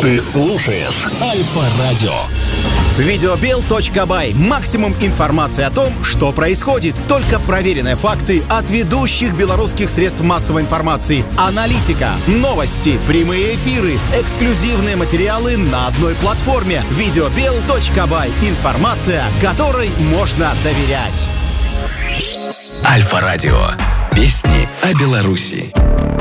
Ты слушаешь Альфа-радио. Видеобел.бай. Максимум информации о том, что происходит. Только проверенные факты от ведущих белорусских средств массовой информации. Аналитика, новости, прямые эфиры, эксклюзивные материалы на одной платформе. Видеобел.бай. Информация, которой можно доверять. Альфа-радио. Песни о Беларуси.